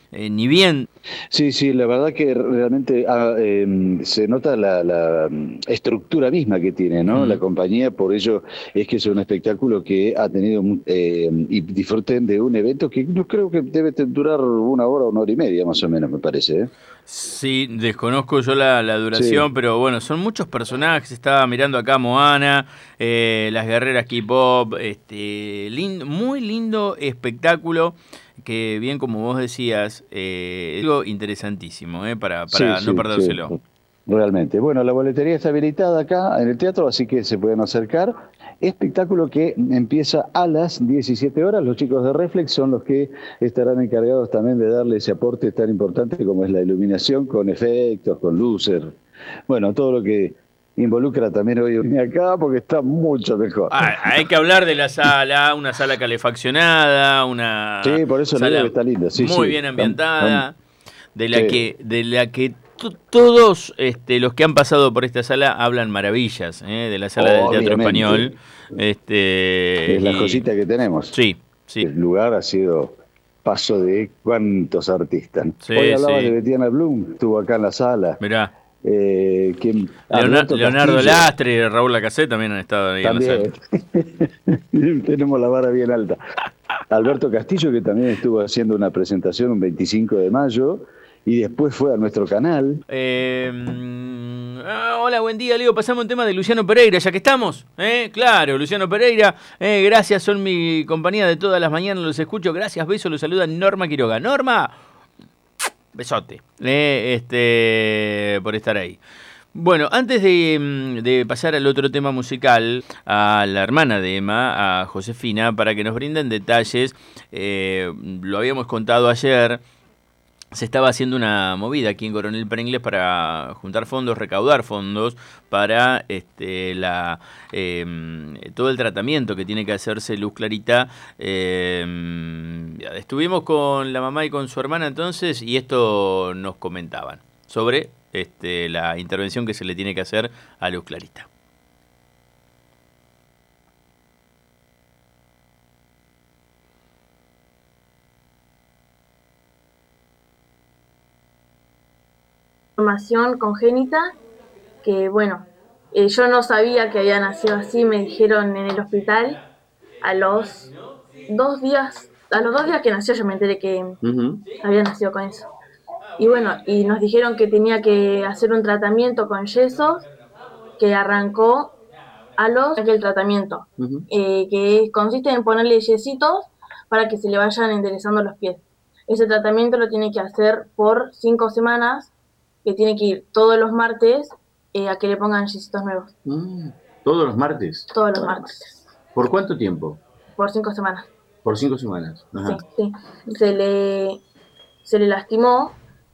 ni bien. Sí, sí, la verdad que realmente se nota la estructura misma que tiene, ¿no? La Mm. compañía, por ello es que es un espectáculo que ha tenido, y disfruten de un evento que no creo que debe durar 1 hora y media, más o menos, me parece, ¿eh? Sí, desconozco yo la Sí, duración, pero bueno, son muchos personajes. Estaba mirando acá Moana, las guerreras K-pop, muy lindo espectáculo que bien como vos decías, algo interesantísimo, sí, para no sí, sí, perdérselo. realmente. Bueno, la boletería está habilitada acá en el teatro, así que se pueden acercar. Espectáculo que empieza a las 17 horas. Los chicos de Reflex son los que estarán encargados también de darle ese aporte tan importante como es la iluminación, con efectos, con luces. Bueno, todo lo que involucra también hoy en día acá, porque está mucho mejor. Ah, hay que hablar de la sala, una sala calefaccionada, una Sí, por eso le digo que sala está linda. Sí, muy sí. bien ambientada, Sí, de la que todos los que han pasado por esta sala hablan maravillas, de la sala del Teatro Español. obviamente. Es la Y joyita que tenemos. sí, sí, El lugar ha sido paso de cuántos artistas. Hoy sí, hablabas de sí. Betiana Blum, estuvo acá en la sala. Mirá, Alberto Leonardo Castillo, Lastre y Raúl Lacazette también han estado ahí en la sala. también. Tenemos la vara bien alta. Alberto Castillo, que también estuvo haciendo una presentación un 25 de mayo, y después fue a nuestro canal. Hola, buen día, Leo. Pasamos un tema de Luciano Pereira, ya que estamos. Claro, Luciano Pereira. Gracias, son mi compañía de todas las mañanas. Los escucho. Gracias, beso. Los saluda Norma Quiroga. Norma, besote. Por estar ahí. Bueno, antes de pasar al otro tema musical, a la hermana de Emma, a Josefina, para que nos brinden detalles, lo habíamos contado ayer. Se estaba haciendo una movida aquí en Coronel Pringles para juntar fondos, recaudar fondos para todo el tratamiento que tiene que hacerse Luz Clarita. Estuvimos con la mamá y con su hermana entonces y esto nos comentaban sobre la intervención que se le tiene que hacer a Luz Clarita. Formación congénita que, bueno, yo no sabía que había nacido así, me dijeron en el hospital a los 2 días, a los 2 días que nació yo me enteré que Ujú. había nacido con eso. Y bueno, y nos dijeron que tenía que hacer un tratamiento con yesos que arrancó a los aquel tratamiento, Ujú. que consiste en ponerle yesitos para que se le vayan enderezando los pies. Ese tratamiento lo tiene que hacer por 5 semanas, que tiene que ir todos los martes a que le pongan yesitos nuevos, Todos los martes. todos los martes, ¿Por cuánto tiempo? por 5 semanas. Por 5 semanas. Sí, Ajá. sí. Se le, se le lastimó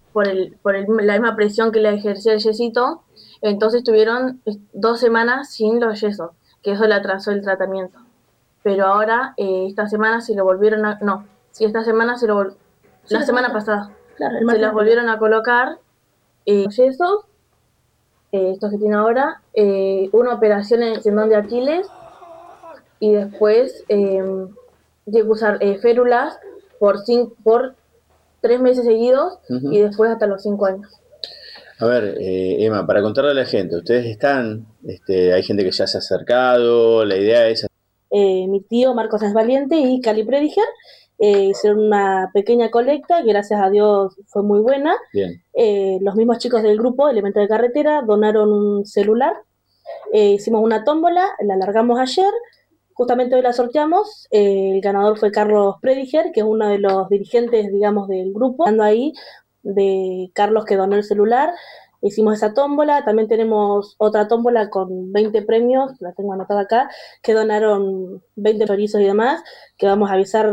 la misma presión que le ejercía el yesito, entonces tuvieron 2 semanas sin los yesos, que eso le atrasó el tratamiento. Pero ahora, esta semana se lo volvieron a... No, sí, esta semana la semana pasada. Claro, se los volvieron a colocar yesos, estos que tiene ahora, una operación en el tendón de Aquiles y después tiene que usar férulas por 3 meses seguidos. Uh-huh. Y después hasta los 5 años. A ver, Emma, para contarle a la gente, ustedes están, hay gente que ya se ha acercado, la idea es... Mi tío Marcos es Valiente y Cali Prediger hicieron una pequeña colecta que gracias a Dios fue muy buena. Bien. Los mismos chicos del grupo Elemento de Carretera donaron un celular, hicimos una tómbola, la largamos ayer, justamente hoy la sorteamos, el ganador fue Carlos Prediger, que es uno de los dirigentes, digamos, del grupo, ando ahí de Carlos que donó el celular. Hicimos esa tómbola, también tenemos otra tómbola con 20 premios, la tengo anotada acá, que donaron 20 chorizos y demás, que vamos a avisar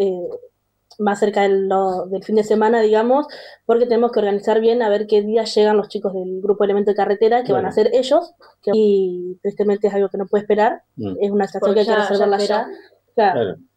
más cerca del fin de semana, digamos, porque tenemos que organizar bien a ver qué día llegan los chicos del grupo Elemento de Carretera, que van a ser ellos, y tristemente es algo que no puede esperar, es una estación que hay que reservarla ya. Claro.